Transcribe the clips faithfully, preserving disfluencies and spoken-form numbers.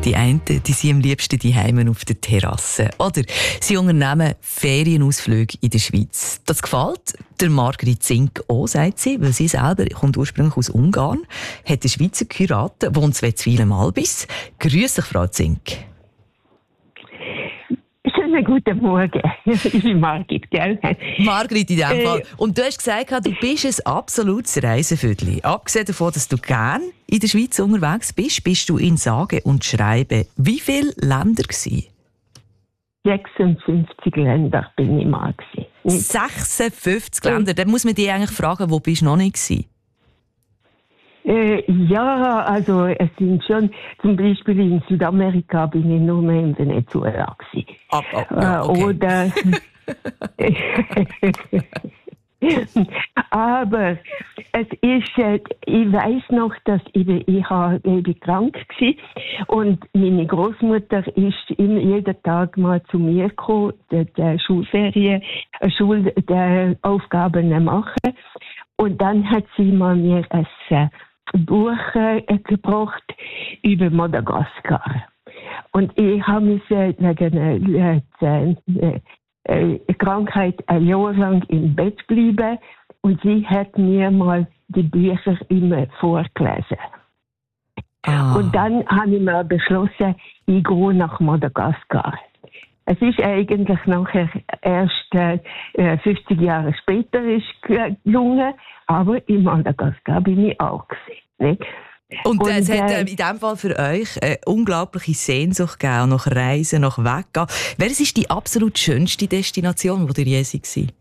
Die einen die sind am liebsten daheim auf der Terrasse. Oder sie unternehmen Ferienausflüge in der Schweiz. Das gefällt der Margrit Zink auch, sagt sie, weil sie selber kommt ursprünglich aus Ungarn, hat einen Schweizer geheiratet, wohnt zweitweilen in Albis. Grüß dich, Frau Zink. Schönen guten Morgen. Ich bin Margrit, gell? Margrit in diesem Äh, Fall. Und du hast gesagt, du bist ein absolutes Reisevögel. Abgesehen davon, dass du gerne in der Schweiz unterwegs bist, bist du in sage und schreibe wie viele Länder gewesen? sechsundfünfzig Länder bin ich mal gewesen. sechsundfünfzig Länder. Dann muss man dich eigentlich fragen, wo bist du noch nicht gewesen? Äh, ja, also es sind schon, zum Beispiel in Südamerika bin ich nur mehr in Venezuela gewesen. Ab, ab, ja, okay. Äh, Oder aber es ist, äh, ich weiß noch, dass ich, ich, war, ich bin krank war und meine Großmutter ist jeden Tag mal zu mir gekommen, der, der Schulferien, Schul, der Aufgaben machen. Und dann hat sie mal mir ein äh, Buch äh, gebracht über Madagaskar. Und ich habe mich äh, wegen äh, äh, äh, Krankheit ein Jahr lang im Bett geblieben und sie hat mir mal die Bücher immer vorgelesen. Ah. Und dann habe ich mir beschlossen, ich gehe nach Madagaskar. Es ist eigentlich nachher erst äh, fünfzig Jahre später ist gelungen, aber in Madagaskar bin ich auch gewesen, nicht? Und, und es äh, hat äh, in diesem Fall für euch eine unglaubliche Sehnsucht gegeben, nach Reisen, nach Weggehen. Welches ist die absolut schönste Destination, wo ihr je seid?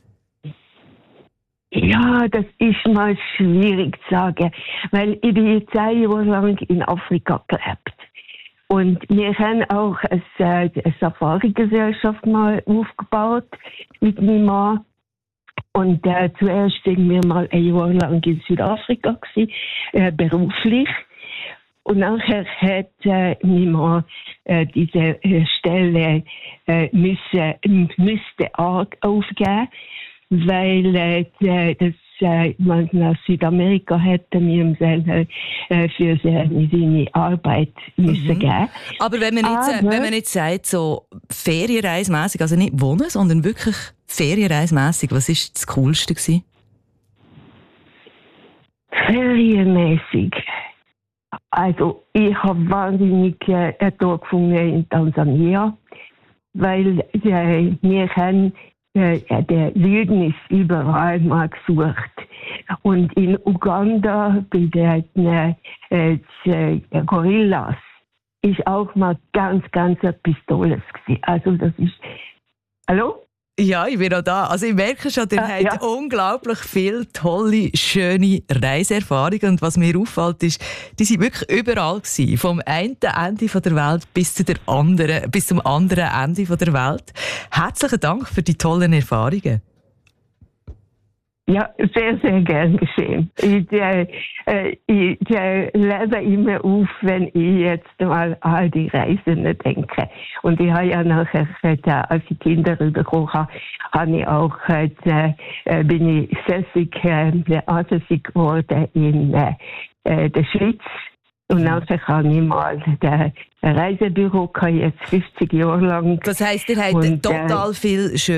Ja, das ist mal schwierig zu sagen, weil ich bin zehn Jahre lang in Afrika gelebt. Und wir haben auch eine, eine Safari-Gesellschaft mal aufgebaut mit meinem Mann. Und äh, zuerst sind wir mal ein Jahr lang in Südafrika gewesen, äh, beruflich. Und nachher hat äh, mein Mann äh, diese äh, Stelle äh, müssen, müsste aufgeben, weil äh, das äh, man nach Südamerika hätte mir selber äh, für seine, seine Arbeit müssen mhm. geben. Aber wenn man jetzt, Aber, wenn man jetzt sagt, so ferienreismässig, also nicht wohnen, sondern wirklich ferienreismässig, was war das Coolste gewesen? Ferienmäßig. Also ich habe wahnsinnig äh, dort gefunden in Tansania, weil äh, wir haben äh, der Wildnis überall mal gesucht. Und in Uganda bei den äh, äh, Gorillas ist auch mal ganz, ganz etwas Tolles gewesen. Also das ist... Hallo? Ja, ich bin auch da. Also ich merke schon, ihr äh, habt ja. unglaublich viele tolle, schöne Reiseerfahrungen. Und was mir auffällt, ist, die sind wirklich überall gewesen. Vom einen Ende der Welt bis, zu der anderen, bis zum anderen Ende der Welt. Herzlichen Dank für die tollen Erfahrungen. Ja, sehr, sehr gern geschehen. Ich, äh, ich äh, lebe immer auf, wenn ich jetzt mal an die Reisen denke. Und ich habe ja nachher, äh, als ich Kinder bekommen habe, habe ich auch, äh, bin ich sässig, äh, ansässig geworden in äh, der Schweiz. Und nachher habe ich mal ein Reisebüro gehabt, jetzt fünfzig Jahre lang. Das heisst, ihr habt und, total äh, viel schön